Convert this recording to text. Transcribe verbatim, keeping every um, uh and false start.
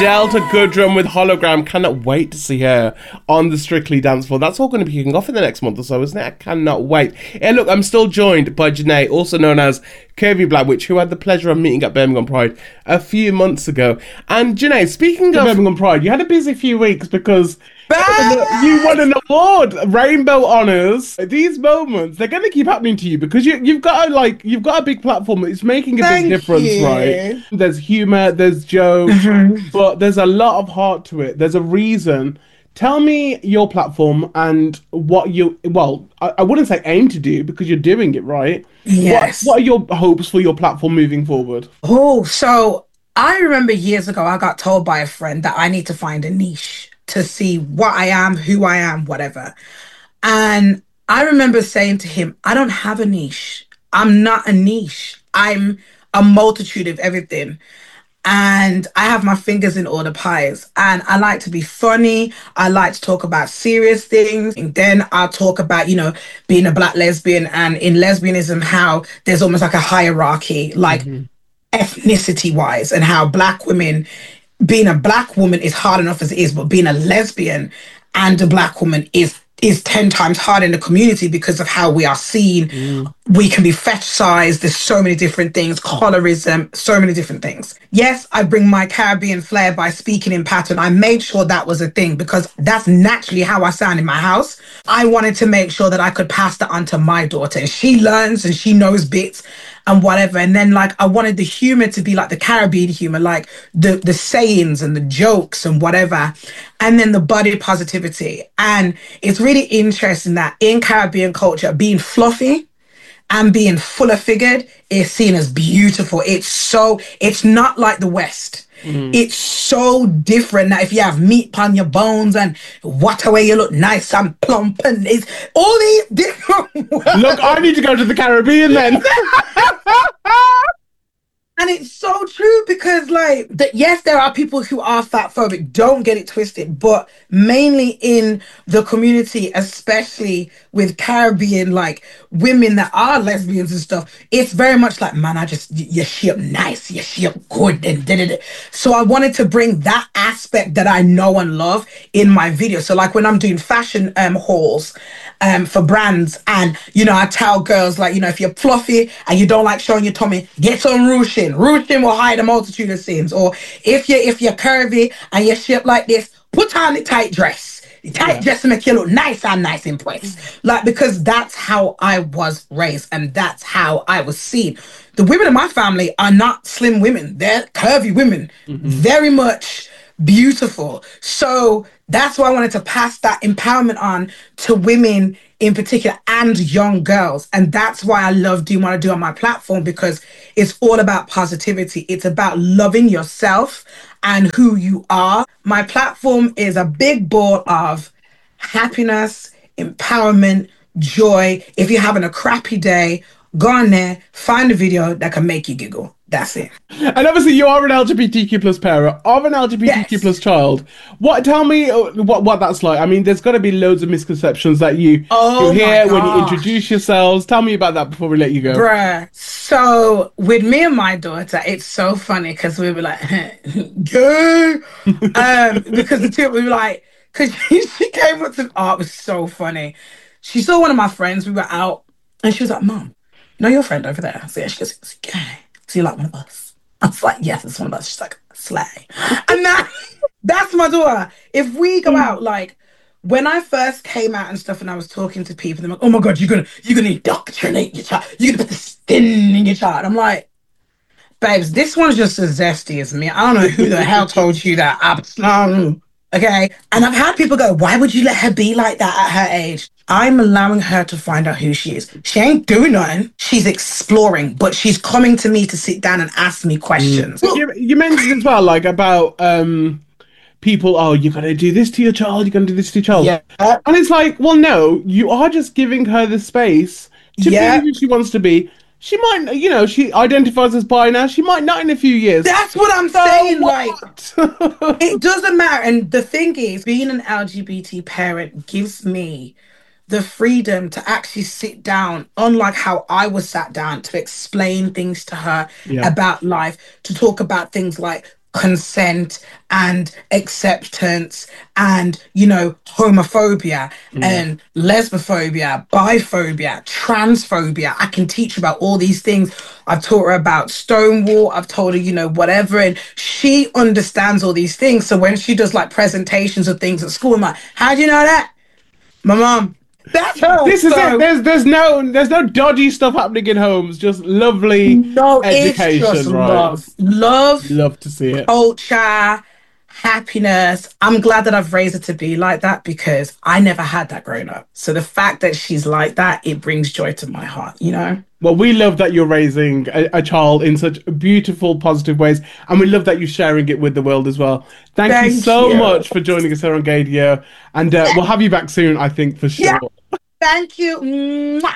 Delta Goodrum with Hologram. Cannot wait to see her on the Strictly dance floor. That's all going to be kicking off in the next month or so, isn't it? I cannot wait. Hey, look, I'm still joined by Janae, also known as Curvy Black Witch, who had the pleasure of meeting at Birmingham Pride a few months ago. And Janae, speaking of Birmingham Pride, you had a busy few weeks because you won an award, Rainbow Honours. These moments, they're going to keep happening to you because you, you've got a, like you've got a big platform. It's making a Thank big difference, you. right? There's humour, there's jokes, but there's a lot of heart to it. There's a reason. Tell me your platform and what you, well, I, I wouldn't say aim to do because you're doing it, right? Yes. What, what are your hopes for your platform moving forward? Oh, so I remember years ago, I got told by a friend that I need to find a niche to see what I am, who I am, whatever. And I remember saying to him, I don't have a niche. I'm not a niche. I'm a multitude of everything. And I have my fingers in all the pies. And I like to be funny. I like to talk about serious things. And then I'll talk about, you know, being a Black lesbian and in lesbianism, how there's almost like a hierarchy, like mm-hmm. ethnicity wise, and how Black women, being a Black woman is hard enough as it is, but being a lesbian and a Black woman is is ten times harder in the community because of how we are seen. Mm. We can be fetishized. There's so many different things, colorism, so many different things. Yes, I bring my Caribbean flair by speaking in pattern. I made sure that was a thing because that's naturally how I sound in my house. I wanted to make sure that I could pass that on to my daughter. And she learns and she knows bits and whatever. And then like I wanted the humor to be like the Caribbean humor, like the, the sayings and the jokes and whatever. And then the body positivity. And it's really interesting that in Caribbean culture, being fluffy and being fuller figured is seen as beautiful. It's so, it's not like the West. Mm. It's so different that if you have meat on your bones and what a way you look nice and plump and it's all these different words. Look, I need to go to the Caribbean then. And it's so true because like that, yes, there are people who are fat phobic, don't get it twisted, but mainly in the community, especially with Caribbean, like women that are lesbians and stuff, it's very much like, man, I just, you shape nice, you shape good, and da, da, da. So I wanted to bring that aspect that I know and love in my video. So like when I'm doing fashion um, hauls um, for brands, and, you know, I tell girls like, you know, if you're fluffy and you don't like showing your tummy, get some ruching. Ruching will hide a multitude of sins. Or if you're, if you're curvy and you're shaped like this, put on the tight dress. The tight yeah. dress to make you look nice and nice in place. Like, because that's how I was raised and that's how I was seen. The women in my family are not slim women. They're curvy women. Mm-hmm. Very much beautiful. So that's why I wanted to pass that empowerment on to women in particular and young girls. And that's why I love doing what I do on my platform, because it's all about positivity. It's about loving yourself and who you are. My platform is a big ball of happiness, empowerment, joy. If you're having a crappy day, go on there, find a video that can make you giggle. That's it. And obviously you are an L G B T Q plus parent of an L G B T Q yes. plus child. What? Tell me what, what that's like. I mean, there's got to be loads of misconceptions that you, oh you hear when you introduce yourselves. Tell me about that before we let you go. Bruh. So with me and my daughter, it's so funny because we were like, gay. um, because the two, we were like, because she, she came up to, oh, it was so funny. She saw one of my friends, we were out, and she was like, Mom, you know your friend over there? So yeah, she goes, it's gay. So you like one of us? I was like, yes, it's one of us. She's like, slay. And that, that's my daughter. If we go out, like, when I first came out and stuff and I was talking to people, they're like, oh my God, you're gonna, you're gonna indoctrinate your child. You're gonna put the skin in your child. I'm like, babes, this one's just as zesty as me. I don't know who the hell told you that. I'm, okay? And I've had people go, why would you let her be like that at her age? I'm allowing her to find out who she is. She ain't doing nothing. She's exploring, but she's coming to me to sit down and ask me questions. Mm. You, you mentioned as well, like, about um, people, oh, you're going to do this to your child, you're going to do this to your child. Yeah. And it's like, well, no, you are just giving her the space to yeah. be who she wants to be. She might, you know, she identifies as bi now. She might not in a few years. That's what I'm so saying. What? Like, it doesn't matter. And the thing is, being an L G B T parent gives me the freedom to actually sit down, unlike how I was sat down, to explain things to her yeah. about life, to talk about things like consent and acceptance and, you know, homophobia and lesbophobia, biphobia, transphobia. I can teach her about all these things. I've taught her about Stonewall. I've told her, you know, whatever. And she understands all these things. So when she does like presentations of things at school, I'm like, how do you know that? My mom. That's her. This is So- it. There's there's no there's no dodgy stuff happening in homes. Just lovely No, education, it's just right? love. Love, Love to see it. culture, happiness. I'm glad that I've raised her to be like that because I never had that growing up. So the fact that she's like that, it brings joy to my heart, you know? Well, we love that you're raising a, a child in such beautiful, positive ways, and we love that you're sharing it with the world as well. Thank, Thank you so you. much for joining us here on Gaydio, and uh, we'll have you back soon, I think, for sure. Yeah. Thank you. Mwah.